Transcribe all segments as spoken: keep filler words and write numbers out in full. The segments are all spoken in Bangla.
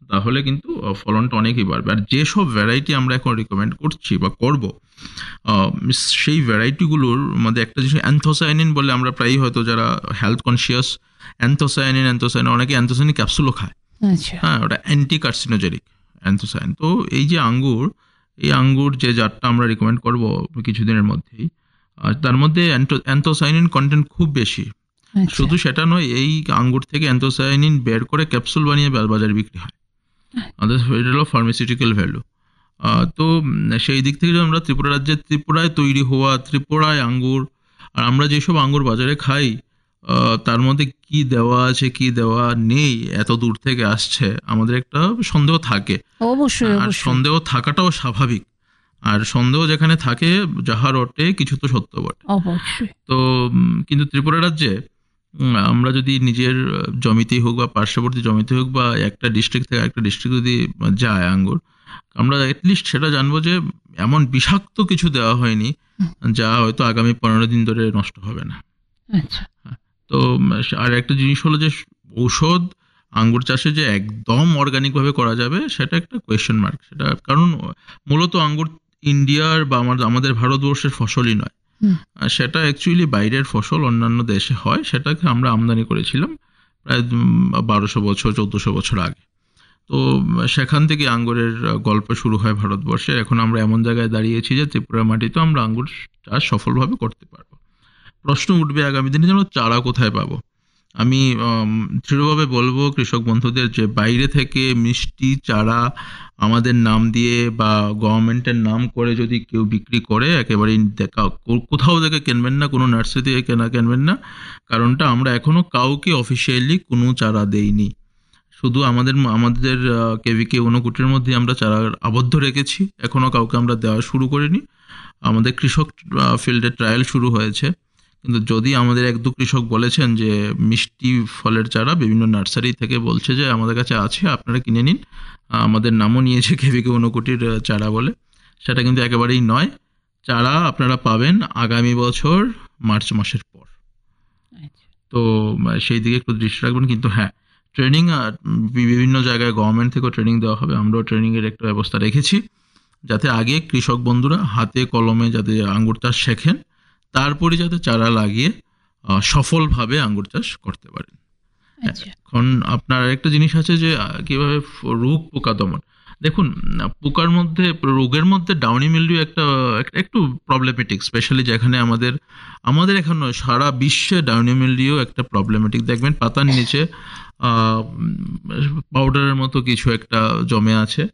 তাহলে কিন্তু আহ, ফলনটা অনেকই বাড়বে। আর যেসব ভ্যারাইটি আমরা এখন রিকমেন্ড করছি বা করব, আহ, সেই ভ্যারাইটিগুলোর মধ্যে একটা জিনিস অ্যান্থোসায়ানিন বলে, আমরা প্রায়ই হয়তো যারা হেলথ কনসিয়াস, অ্যান্থোসায়ানিন অ্যান্থোসায়ানিন অনেকে অ্যান্থোসায়ানিন ক্যাপসুলও খায়। আচ্ছা। হ্যাঁ, ওটা অ্যান্টি কার্সিনোজেনিক অ্যান্থোসায়ান। তো এই যে আঙ্গুর, এই আঙ্গুর যে জাতটা আমরা রিকমেন্ড করব কিছুদিনের মধ্যেই, আর তার মধ্যে অ্যান্থোসায়ানিন কন্টেন্ট খুব বেশি। আচ্ছা। শুধু সেটা নয়, এই আঙ্গুর থেকে অ্যান্থোসায়ানিন বের করে ক্যাপসুল বানিয়ে বা- বাজারে বিক্রি হয়। আমাদের এটা হলো ফার্মাসিউটিক্যাল ভ্যালু। তো উম, সেই দিক থেকে যদি আমরা ত্রিপুরা রাজ্যে, ত্রিপুরায় তৈরি হওয়া, ত্রিপুরায় আঙ্গুর, আর আমরা যেসব আঙ্গুর বাজারে খাই, আহ, তার মধ্যে কি দেওয়া আছে কি দেওয়া নেই, এত দূর থেকে আসছে, আমাদের একটা সন্দেহ থাকে। অবশ্যই আর অবশ্যই। সন্দেহ থাকাটাও স্বাভাবিক। আর সন্দেহ যেখানে থাকে, যাহার অটে কিছু তো সত্য বটে। অবশ্যই। তো উম, কিন্তু ত্রিপুরা রাজ্যে উম, আমরা যদি নিজের আহ, জমিতেই হোক বা পার্শ্ববর্তী জমিতে হোক বা একটা ডিস্ট্রিক্ট থেকে একটা ডিস্ট্রিক্ট যদি যায় আঙ্গুর, আমরা এটলিস্ট সেটা জানবো যে এমন বিষাক্ত কিছু দেওয়া হয়নি হুম, যা হয়তো আগামী পনেরো দিন ধরে নষ্ট হবে না। আচ্ছা। হ্যাঁ। তো উম, আর একটা জিনিস হলো যে ঔষধ আঙ্গুর চাষে যে একদম অর্গানিক ভাবে করা যাবে, সেটা একটা কোয়েশ্চেন মার্ক। সেটা কারণ মূলত আঙ্গুর ইন্ডিয়ার বা আমার- আমাদের ভারতবর্ষের ফসলই নয়। হুম, আর সেটা অ্যাকচুয়ালি বাইরের ফসল, অন্যান্য দেশে হয়, সেটাকে আমরা আমদানি করেছিলাম প্রায় উম, বারোশো বছর চোদ্দশো বছর আগে। তো উম, সেখান থেকে আঙ্গুরের আহ, গল্প শুরু হয় ভারতবর্ষে। এখন আমরা এমন জায়গায় দাঁড়িয়েছি যে ত্রিপুরা মাটিতে আমরা আঙ্গুর চাষ সফলভাবে করতে পারবো। প্রশ্ন উঠবে আগামী দিনে যে আমরা চারা কোথায় পাবো। আমি আম, দৃঢ়ভাবে বলবো কৃষক বন্ধুদের যে বাইরে থেকে মিষ্টি চারা আমাদের নাম দিয়ে বা গভর্নমেন্টের নাম করে যদি কেউ বিক্রি করে, একেবারেই দেখা কো- কোথাও থেকে কিনবেন না, কোনো নার্সারি থেকে কেনা কিনবেন না। কারণটা, আমরা এখনো কাউকে অফিসিয়ালি কোনো চারা দেইনি। শুধু আমাদের আমাদের কেভিকে ঊনকোটির মধ্যে আমরা চারা আবদ্ধ রেখেছি, এখনো কাউকে আমরা দেওয়া শুরু করিনি। আমাদের কৃষক ফিল্ডে ট্রায়াল শুরু হয়েছে। কিন্তু যদি আমাদের এক দু কৃষক বলেছেন যে মিষ্টি ফলের চারা বিভিন্ন নার্সারি থেকে বলছে যে আমাদের কাছে আছে, আপনারা কিনে নিন, আহ, আমাদের নামও নিয়েছে কেভিকে ঊনকোটির আহ, চারা বলে, সেটা কিন্তু একেবারেই নয়। চারা আপনারা পাবেন আগামী বছর মার্চ মাসের পর। আচ্ছা। তো উম, সেই দিকে একটু দৃষ্টি রাখবেন। কিন্তু হ্যাঁ, ট্রেনিং বিভিন্ন জায়গায় গভর্নমেন্ট থেকেও ট্রেনিং দেওয়া হবে, আমরাও ট্রেনিংয়ের একটা ব্যবস্থা রেখেছি, যাতে আগে কৃষক বন্ধুরা হাতে কলমে যাতে আঙ্গুর চাষ শেখেন, তারপরে যাতে চারা লাগিয়ে আহ, সফলভাবে আঙ্গুর চাষ করতে পারেন। আচ্ছা। এখন আপনার একটা জিনিস আছে যে আহ, কিভাবে ফ- রোগ পোকা দমন। দেখুন, উম, পোকার মধ্যে, রোগের মধ্যে ডাউনি মিলডিউ একটা এক- একটু প্রবলেমেটিক, স্পেশালি যেখানে আমাদের আমাদের এখন নয়, সারা বিশ্বে ডাউনি মিলডিউ একটা প্রবলেমেটিক। দেখবেন পাতার নিচে পাউডারের মতো কিছু একটা জমে আছে।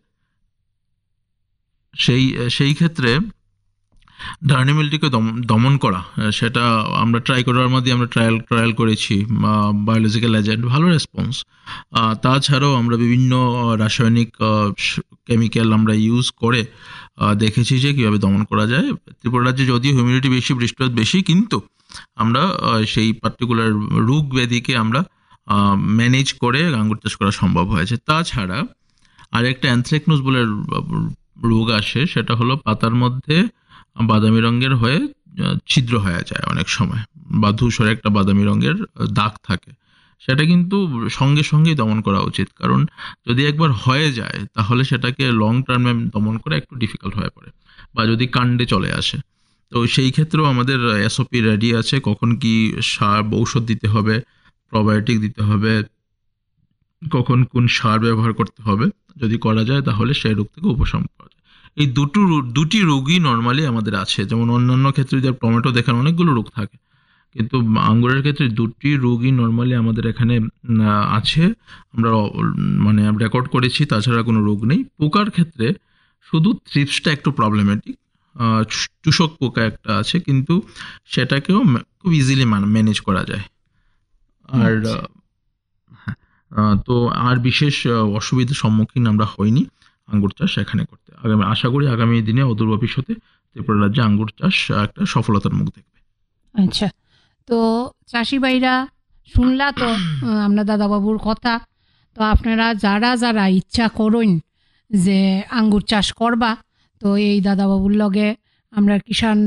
সেই সেই ক্ষেত্রে ডার্নি মিলটিকে দমন করা, আহ, সেটা আমরা ট্রাই করার মধ্যে আমরা ট্রায়াল ট্রায়াল করেছি, বায়োলজিক্যাল এজেন্ট, ভালো রেসপন্স। তাছাড়াও আমরা বিভিন্ন আহ, রাসায়নিক কেমিক্যাল আমরা ইউজ করে আহ, দেখেছি যে কীভাবে দমন করা যায়। ত্রিপুরা রাজ্যে যদিও হিউমিডিটি বেশি, বৃষ্টিপাত বেশি, কিন্তু আমরা আহ, সেই পার্টিকুলার রোগ ব্যাধিকে আমরা ম্যানেজ করে আঙ্গুর চাষ করা সম্ভব হয়েছে। তাছাড়া আরেকটা অ্যানথ্রাকনোজ বলে রোগ আসে, সেটা হলো পাতার মধ্যে বাদামি রঙের হয়ে আহ, ছিদ্র হয়ে যায় অনেক সময়, বা ধূসর একটা বাদামি রঙের আহ, দাগ থাকে। সেটা কিন্তু সঙ্গে সঙ্গেই দমন করা উচিত, কারণ যদি একবার হয়ে যায় তাহলে সেটাকে লং টার্মে দমন করা একটু ডিফিকাল্ট হয়ে পড়ে, বা যদি কাণ্ডে চলে আসে। তো সেই ক্ষেত্রেও আমাদের এসওপি রেডি আছে, কখন কি সার ঔষধ দিতে হবে, প্রোবায়োটিক দিতে হবে, কখন কোন সার ব্যবহার করতে হবে। যদি করা যায় তাহলে সেই রোগ থেকে উপশম পাওয়া যায়। এই দুটো রো- দুটি রোগই নর্মালি আমাদের আছে। যেমন অন্যান্য ক্ষেত্রে যদি টমেটো দেখেন অনেকগুলো রোগ থাকে, কিন্তু আঙ্গুরের ক্ষেত্রে দুটি রোগই নর্মালি আমাদের এখানে উম, আহ, আছে। আমরা অ- মানে রেকর্ড করেছি, তাছাড়া কোনো রোগ নেই। পোকার ক্ষেত্রে শুধু থ্রিপসটা একটু প্রবলেমেটিক, চুষক পোকা একটা আছে, কিন্তু সেটাকেও মা- খুব ইজিলি ম্যানেজ করা যায়। আর আচ্ছা। আহ, হ্যাঁ, আহ, তো আর বিশেষ আহ, অসুবিধার সম্মুখীন আমরা হইনি আঙ্গুর চাষ এখানে করতে। আগামী আশা করি আগামী দিনে অদূর ভবিষ্যতে ত্রিপুরা রাজ্যে আঙ্গুর চাষ আহ, একটা সফলতার মুখ দেখবে। আচ্ছা। তো চাষি ভাইরা শুনলা তো আহ, আমরা দাদাবাবুর কথা। তো আপনারা যারা যারা ইচ্ছা করুন যে আঙ্গুর চাষ করবা, তো এই দাদাবাবুর লগে আমরা কিষাণ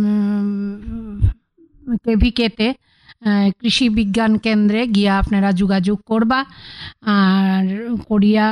কেভিকেতে কৃষি বিজ্ঞান কেন্দ্রে গিয়া আপনারা যোগাযোগ করবা আর করিয়া